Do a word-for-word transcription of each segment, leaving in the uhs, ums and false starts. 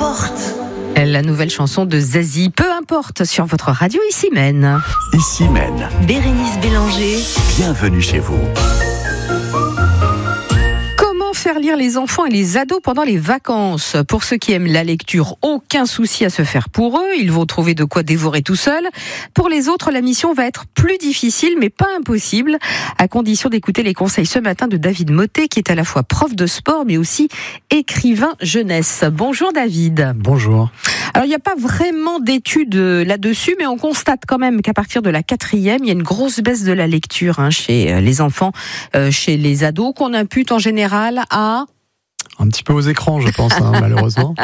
importe. La nouvelle chanson de Zazie, Peu importe, sur votre radio Ici Mène. Ici Mène. Bérénice Bélanger. Bienvenue chez vous. Comment faire lire les enfants et les ados pendant les vacances? Pour ceux qui aiment la lecture, aucun souci à se faire pour eux. Ils vont trouver de quoi dévorer tout seuls. Pour les autres, la mission va être plus difficile, mais pas impossible, à condition d'écouter les conseils ce matin de David Mottet, qui est à la fois prof de sport, mais aussi écrivain jeunesse. Bonjour David. Bonjour. Alors, il n'y a pas vraiment d'études là-dessus, mais on constate quand même qu'à partir de la quatrième, il y a une grosse baisse de la lecture hein, chez les enfants, euh, chez les ados, qu'on impute en général à... Un petit peu aux écrans, je pense, hein, malheureusement.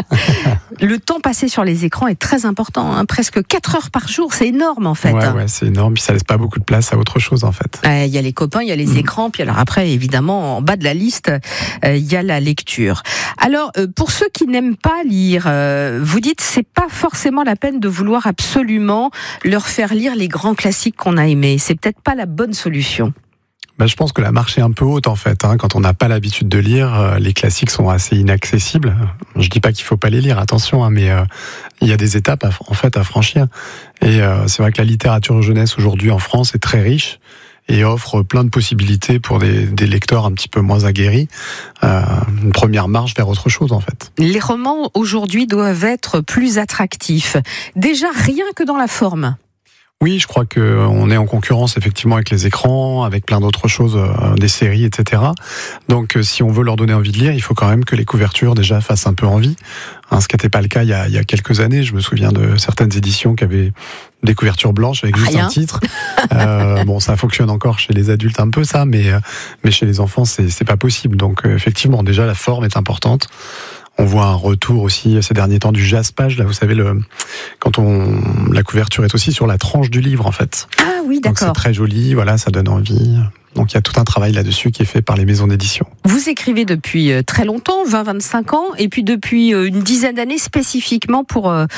Le temps passé sur les écrans est très important, hein, presque quatre heures par jour, c'est énorme en fait. Ouais, hein. ouais, c'est énorme, puis ça laisse pas beaucoup de place à autre chose en fait. Il euh, y a les copains, il y a les mmh. écrans, puis alors après, évidemment, en bas de la liste, il euh, y a la lecture. Alors, euh, pour ceux qui n'aiment pas lire, euh, vous dites c'est pas forcément la peine de vouloir absolument leur faire lire les grands classiques qu'on a aimés. C'est peut-être pas la bonne solution. Bah, je pense que la marche est un peu haute en fait. Hein. Quand on n'a pas l'habitude de lire, euh, les classiques sont assez inaccessibles. Je dis pas qu'il faut pas les lire, attention, hein, mais euh, il y a des étapes à, en fait à franchir. Et euh, c'est vrai que la littérature jeunesse aujourd'hui en France est très riche et offre plein de possibilités pour des, des lecteurs un petit peu moins aguerris. Euh, une première marche vers autre chose en fait. Les romans aujourd'hui doivent être plus attractifs. Déjà rien que dans la forme. Oui, je crois que on est en concurrence effectivement avec les écrans, avec plein d'autres choses, euh, des séries, et cetera. Donc, euh, si on veut leur donner envie de lire, il faut quand même que les couvertures déjà fassent un peu envie. Hein, ce qui n'était pas le cas il y, a, il y a quelques années. Je me souviens de certaines éditions qui avaient des couvertures blanches avec juste Rien. un titre. Euh, bon, ça fonctionne encore chez les adultes un peu ça, mais euh, mais chez les enfants c'est c'est pas possible. Donc, euh, effectivement, déjà la forme est importante. On voit un retour aussi ces derniers temps du jaspage. Là, vous savez, le, quand on, la couverture est aussi sur la tranche du livre, en fait. Ah oui, d'accord. Donc c'est très joli, voilà, ça donne envie. Donc il y a tout un travail là-dessus qui est fait par les maisons d'édition. Vous écrivez depuis très longtemps, vingt à vingt-cinq ans, et puis depuis une dizaine d'années spécifiquement pour euh,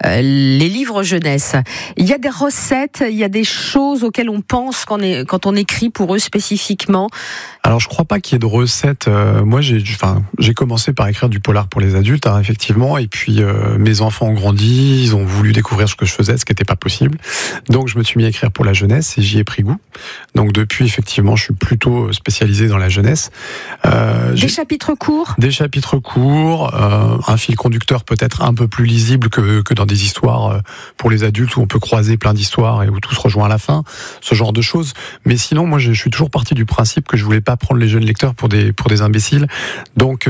les livres jeunesse. Il y a des recettes, il y a des choses auxquelles on pense quand on, est, quand on écrit pour eux spécifiquement. Alors je crois pas qu'il y ait de recettes. Euh, moi j'ai, enfin, j'ai commencé par écrire du polar pour les adultes, hein, effectivement, et puis euh, mes enfants ont grandi, ils ont voulu découvrir ce que je faisais, ce qui n'était pas possible. Donc je me suis mis à écrire pour la jeunesse et j'y ai pris goût. Donc depuis effectivement je suis plutôt spécialisé dans la jeunesse. Euh, des chapitres courts Des chapitres courts, euh, un fil conducteur peut-être un peu plus lisible que, que dans des histoires pour les adultes où on peut croiser plein d'histoires et où tout se rejoint à la fin, ce genre de choses. Mais sinon, moi je suis toujours parti du principe que je voulais pas prendre les jeunes lecteurs pour des, pour des imbéciles. Donc